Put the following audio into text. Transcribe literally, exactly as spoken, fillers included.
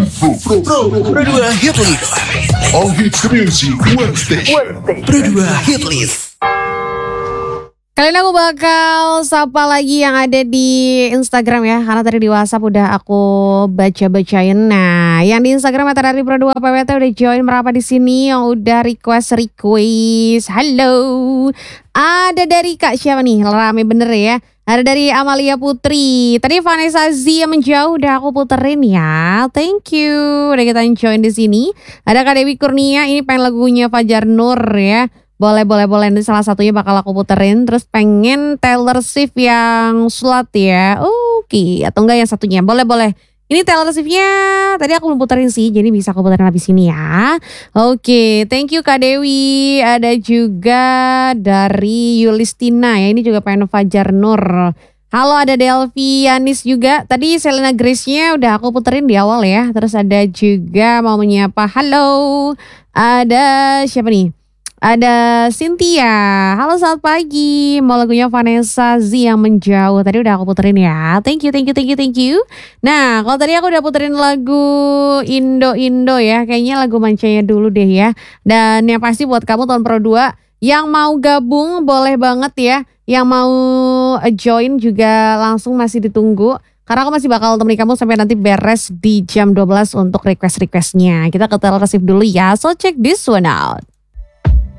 Pro, Pro, Pro dua Hit List. All hits music, one station. Pro dua Hit List. Kali ini aku bakal sapa lagi yang ada di Instagram ya. Karena tadi di WhatsApp udah aku baca-bacain. Nah, yang di Instagram Meta dari Pro dua P W T udah join merapat di sini, yang udah request-request. Halo. Ada dari Kak siapa nih? Rame bener ya. Ada dari Amalia Putri. Tadi Vanessa Z yang menjauh udah aku puterin ya. Thank you. Udah kita join di sini. Ada Kak Dewi Kurnia, ini pengen lagunya Fajar Nur ya. Boleh, boleh, boleh. Ini salah satunya bakal aku puterin. Terus pengen Taylor Swift yang Slut ya. Oke, okay. Atau enggak yang satunya. Boleh, boleh. Ini Taylor Swift-nya tadi aku belum puterin sih. Jadi bisa aku puterin habis ini ya. Oke, okay. Thank you Kak Dewi. Ada juga dari Yulistina ya. Ini juga pengen Fajar Nur. Halo, ada Delvi Yanis juga. Tadi Selena Grace-nya udah aku puterin di awal ya. Terus ada juga mau menyapa. Halo. Ada siapa nih? Ada Cynthia, halo selamat pagi, mau lagunya Vanessa Z yang menjauh, tadi udah aku puterin ya, thank you, thank you, thank you, thank you. Nah kalau tadi aku udah puterin lagu Indo-Indo ya, kayaknya lagu mancanya dulu deh ya. Dan yang pasti buat kamu tahun Pro dua, yang mau gabung boleh banget ya, yang mau join juga langsung masih ditunggu. Karena aku masih bakal temenin kamu sampai nanti beres di jam dua belas untuk request-requestnya. Kita ke Taylor Swift dulu ya, so check this one out.